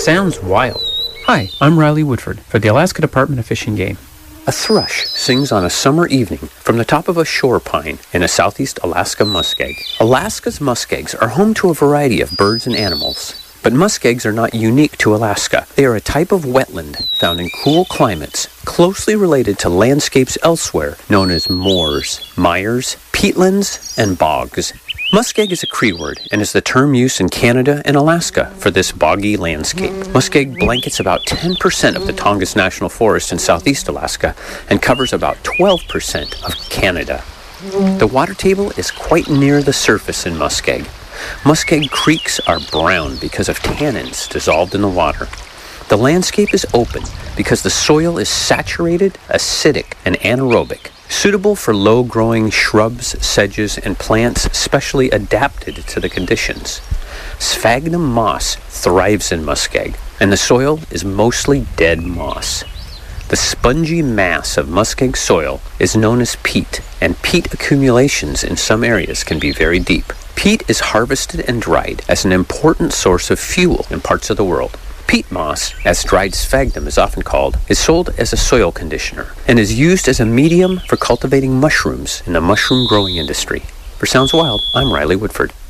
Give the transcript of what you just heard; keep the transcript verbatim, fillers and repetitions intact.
Sounds wild. Hi, I'm Riley Woodford for the Alaska Department of Fish and Game. A thrush sings on a summer evening from the top of a shore pine in a southeast Alaska muskeg. Alaska's muskegs are home to a variety of birds and animals. But muskegs are not unique to Alaska. They are a type of wetland found in cool climates, closely related to landscapes elsewhere known as moors, mires, peatlands, and bogs. Muskeg is a Cree word and is the term used in Canada and Alaska for this boggy landscape. Muskeg blankets about ten percent of the Tongass National Forest in southeast Alaska and covers about twelve percent of Canada. The water table is quite near the surface in muskeg. Muskeg creeks are brown because of tannins dissolved in the water. The landscape is open because the soil is saturated, acidic, and anaerobic, suitable for low-growing shrubs, sedges, and plants specially adapted to the conditions. Sphagnum moss thrives in muskeg, and the soil is mostly dead moss. The spongy mass of muskeg soil is known as peat, and peat accumulations in some areas can be very deep. Peat is harvested and dried as an important source of fuel in parts of the world. Peat moss, as dried sphagnum is often called, is sold as a soil conditioner and is used as a medium for cultivating mushrooms in the mushroom growing industry. For Sounds Wild, I'm Riley Woodford.